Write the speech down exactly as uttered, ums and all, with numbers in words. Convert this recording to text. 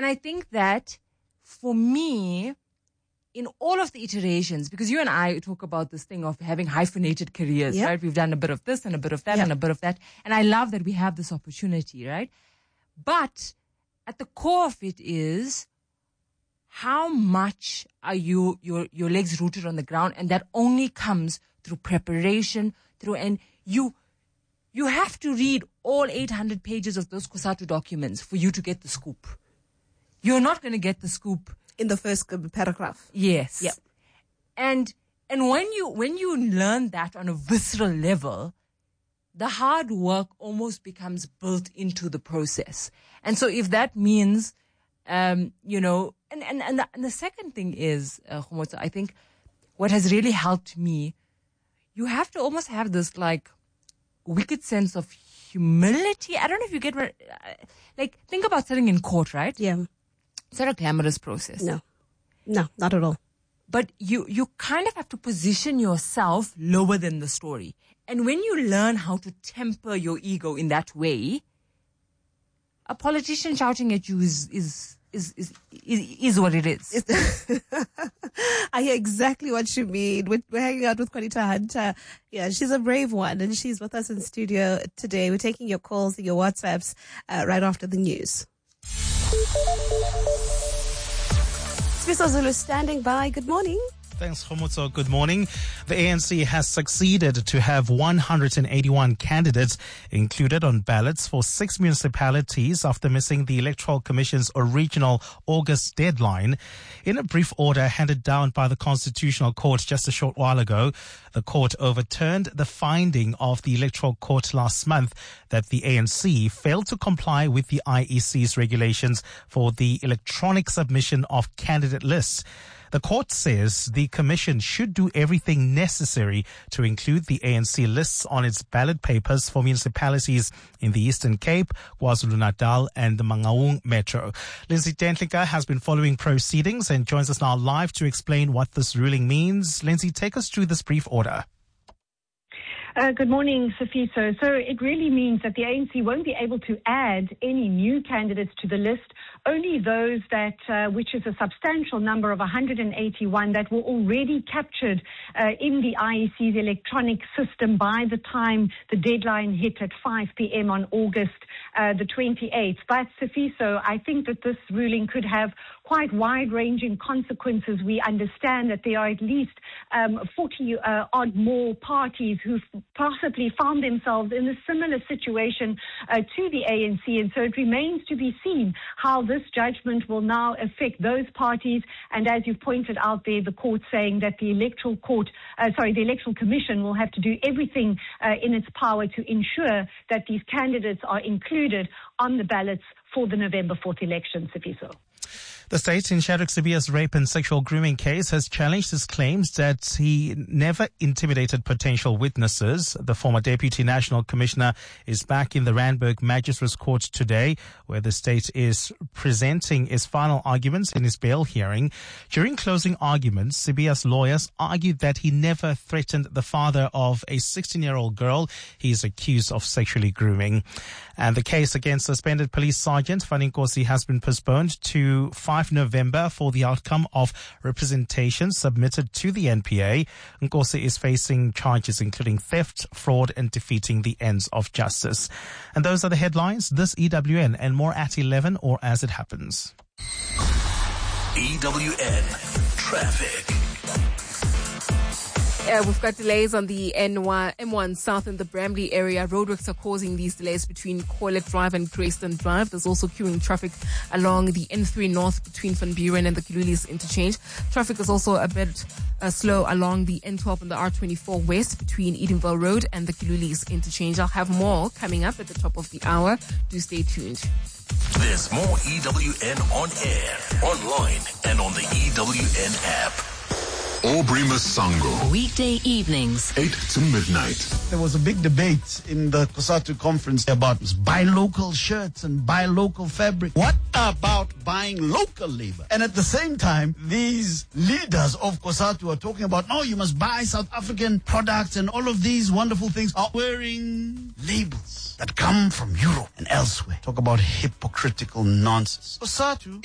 And I think that for me, in all of the iterations, because you and I talk about this thing of having hyphenated careers, Yep. right? We've done a bit of this and a bit of that Yep. and a bit of that. And I love that we have this opportunity, right? But at the core of it is, how much are you, your, your legs rooted on the ground? And that only comes through preparation, through, and you, you have to read all eight hundred pages of those COSATU documents for you to get the scoop. You're not going to get the scoop In the first paragraph. Yes. Yep. And and when you when you learn that on a visceral level, the hard work almost becomes built into the process. And so if that means, um, you know, and and and the, and the second thing is, uh, Khomotso, I think what has really helped me, you have to almost have this like wicked sense of humility. I don't know if you get what, uh, like think about sitting in court, right? Yeah. It's not a glamorous process. No. No, not at all. But you, you kind of have to position yourself lower than the story. And when you learn how to temper your ego in that way, a politician shouting at you is, is, is, is, is, is what it is. I hear exactly what you mean. We're, we're hanging out with Juanita Hunter. Yeah, she's a brave one, and she's with us in studio today. We're taking your calls and your WhatsApps uh, right after the news. Sifiso Zulu standing by. Good morning. Thanks, Khomotso. Good morning. The A N C has succeeded to have one hundred eighty-one candidates included on ballots for six municipalities after missing the Electoral Commission's original August deadline. In a brief order handed down by the Constitutional Court just a short while ago, the court overturned the finding of the Electoral Court last month that the A N C failed to comply with the I E C's regulations for the electronic submission of candidate lists. The court says the commission should do everything necessary to include the A N C lists on its ballot papers for municipalities in the Eastern Cape, KwaZulu-Natal and the Mangaung Metro. Lindsay Dentlinger has been following proceedings and joins us now live to explain what this ruling means. Lindsay, take us through this brief order. Uh, good morning, Sifiso. So it really means that the A N C won't be able to add any new candidates to the list, only those that, uh, which is a substantial number of one hundred eighty-one that were already captured uh, in the I E C's electronic system by the time the deadline hit at five p.m. on August uh, the twenty-eighth. But Sifiso, I think that this ruling could have quite wide-ranging consequences. We understand that there are at least um, forty uh, odd more parties who possibly found themselves in a similar situation uh, to the A N C, and so it remains to be seen how this judgment will now affect those parties. And as you've pointed out there, the court saying that the electoral court, uh, sorry, the electoral commission will have to do everything uh, in its power to ensure that these candidates are included on the ballots for the November fourth election, Sifiso. The state in Shadrack Sibiya's rape and sexual grooming case has challenged his claims that he never intimidated potential witnesses. The former Deputy National Commissioner is back in the Randburg Magistrates Court today, where the state is presenting its final arguments in his bail hearing. During closing arguments, Sibiya's lawyers argued that he never threatened the father of a sixteen-year-old girl he is accused of sexually grooming. And the case against suspended police sergeant Fanny Nkosi has been postponed to five November for the outcome of representation submitted to the N P A. Nkosi is facing charges including theft, fraud, and defeating the ends of justice. And those are the headlines. This E W N and more at eleven or as it happens. E W N Traffic. Uh, we've got delays on the N one, M one South in the Bramley area. Roadworks are causing these delays between Corlett Drive and Grayston Drive. There's also queuing traffic along the N three North between Van Buren and the Kilulis interchange. Traffic is also a bit uh, slow along the N twelve and the R twenty-four West between Edenville Road and the Kilulis interchange. I'll have more coming up at the top of the hour. Do stay tuned. There's more E W N on air, online, and on the E W N app. Aubrey Masango. Weekday evenings, eight to midnight. There was a big debate in the COSATU conference about buy local shirts and buy local fabric. What about buying local labor? And at the same time, these leaders of COSATU are talking about, no, you must buy South African products and all of these wonderful things are wearing labels that come from Europe and elsewhere. Talk about hypocritical nonsense. COSATU